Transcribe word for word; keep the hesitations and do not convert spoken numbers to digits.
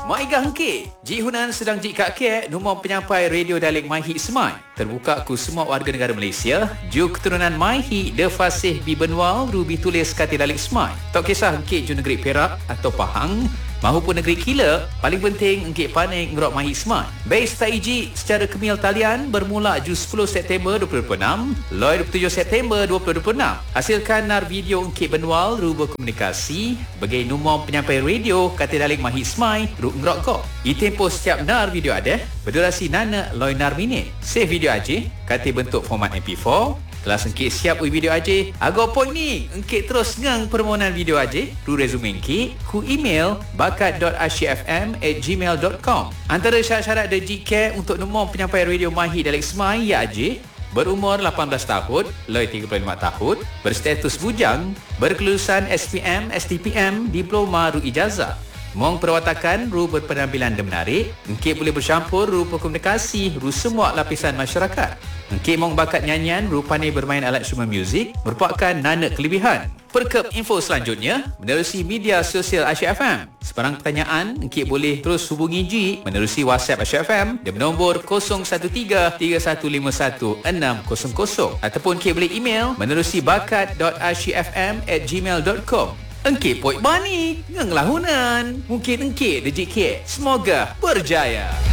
Maigah hengkit. Ji Hunan sedang jik kak kek nombor penyampai radio dialek Maihi Semai. Terbuka ku semua warga negara Malaysia. Ju keturunan Maihi de fasih bi benwal rubi tulis kata dialek Semai. Tak kisah hengkit ju negeri Perak atau Pahang mahupun negeri Kila, paling penting engkit panik ngerok Maihi Semai. Base taiji secara kemil talian bermula ju sepuluh September dua ribu dua puluh enam, loi dua puluh tujuh September dua ribu dua puluh enam. Hasilkan nar video engkit benwal ruba komunikasi bagi nombor penyampai radio kata dialek Maihi Semai ru ngerok ko. Itempo setiap nar video ada berdurasi nana loi nar minit. Save video aja, kata bentuk format M P four. Kelas engkit siap ui video aja. Agak poin ni, engkit terus ngang permohonan video aja. Ru resume engkit, ku email bakat dot asyikfm at gmail dot com. Antara syarat-syarat D J K untuk nombor penyampai radio Maihi dialek Semai ya aja. Berumur lapan belas tahun, loi tiga puluh lima tahun, berstatus bujang, berkelulusan S P M, S T P M, diploma ru ijazah. Mong perwatakan ru berpenampilan dan menarik, engkit boleh bercampur ru komunikasi ru semua lapisan masyarakat. Engkit mong bakat nyanyian ru pandai bermain alat instrumen muzik merupakan nana kelebihan. Perkep info selanjutnya menerusi media sosial Asyik F M. Sebarang pertanyaan engkit boleh terus hubungi Ji menerusi WhatsApp Asyik F M di nombor kosong satu tiga tiga satu lima satu enam kosong kosong ataupun engkit boleh email menerusi bakat dot asyikfm at gmail dot com. Engkit poik bani, ngeng lahunan. Mungkin engkit D J K. Semoga berjaya.